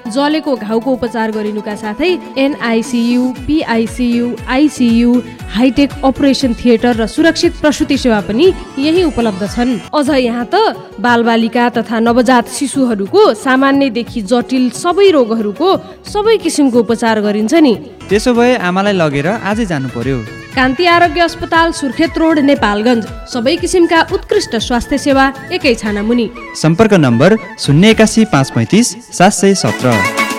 जलेको घाउको उपचार गरिनुका साथै NICU, PICU, ICU, hi tech operation theatre र सुरक्षित प्रसुति सेवा पनि यही उपलब्ध छन्। अझ यहाँ त बालबालिका तथा नवजात शिशुहरूको सामान्यदेखि जटिल सबै रोगहरूको सबै किसिमको उपचार गरिन्छ नि। त्यसो भए आमालाई लगेर आजै जानु पर्यो। कान्ति आरोग्य अस्पताल, सुर्खेत रोड, नेपालगञ्ज। सबै किसिमका उत्कृष्ट स्वास्थ्य सेवा एकै छाना मुनि। सम्पर्क नम्बर 081 535 717।